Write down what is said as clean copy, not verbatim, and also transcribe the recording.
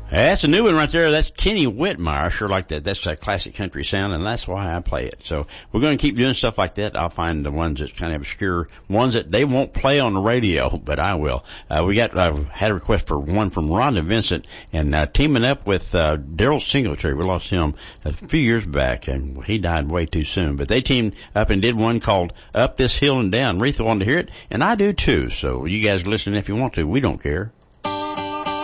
That's a new one right there. That's Kenny Whitmire. I sure like that. That's a classic country sound, and that's why I play it. So we're going to keep doing stuff like that. I'll find the ones that kind of obscure, ones that they won't play on the radio, but I will. We had a request for one from Rhonda Vincent, and teaming up with Daryl Singletary. We lost him a few years back, and he died way too soon. But they teamed up and did one called Up This Hill and Down. Retha wanted to hear it, and I do too. So you guys listen if you want to. We don't care.